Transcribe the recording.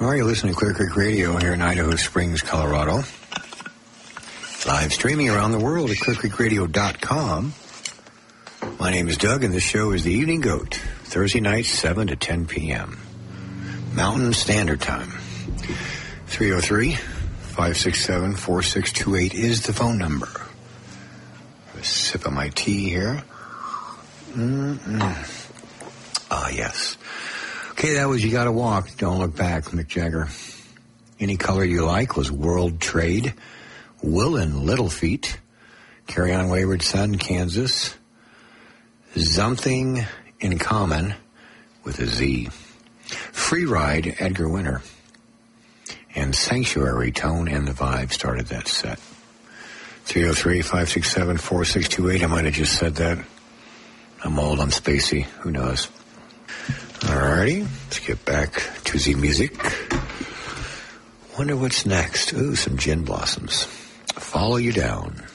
All right, you're listening to Clear Creek Radio here in Idaho Springs, Colorado. Live streaming around the world at clearcreekradio.com. My name is Doug, and this show is The Evening Goat, Thursday nights, 7 to 10 p.m. Mountain Standard Time. 303-567-4628 is the phone number. A sip of my tea here. Ah, yes. Okay, that was You Gotta Walk, Don't Look Back, Mick Jagger. Any Color You Like was World Trade. Will and Little Feet. Carry On Wayward Son, Kansas. Something in Common with a Z. Free Ride, Edgar Winter. And Sanctuary, Tone and the Vibe started that set. 303-567-4628. I might have just said that. I'm old, I'm spacey. Who knows? Alrighty, let's get back to the music. Wonder what's next. Ooh, some Gin Blossoms. Follow You Down.